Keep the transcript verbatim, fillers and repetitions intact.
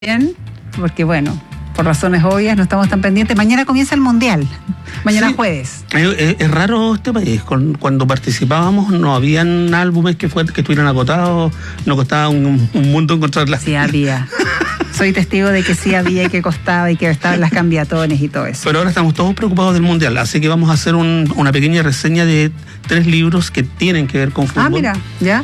Bien, porque bueno, por razones obvias no estamos tan pendientes. Mañana comienza el Mundial, mañana sí, jueves. Es, es, es raro este país. Con, cuando participábamos no habían álbumes que, fue, que estuvieran agotados, no costaba un, un mundo encontrarlas. Sí había. Soy testigo de que sí había y que costaba y que estaban las cambiatones y todo eso. Pero ahora estamos todos preocupados del Mundial, así que vamos a hacer un, una pequeña reseña de tres libros que tienen que ver con fútbol. Ah, mira, ya.